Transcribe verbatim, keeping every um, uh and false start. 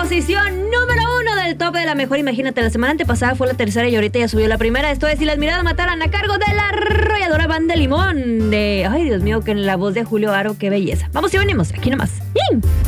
posición número uno del top de la mejor. Imagínate, la semana antepasada fue la tercera y ahorita ya subió la primera. Esto es Si las miradas mataran, a cargo de la arrolladora Banda Limón. De, ay Dios mío, que en la voz de Julio Aro, qué belleza. Vamos y venimos, aquí nomás. ¡Yin!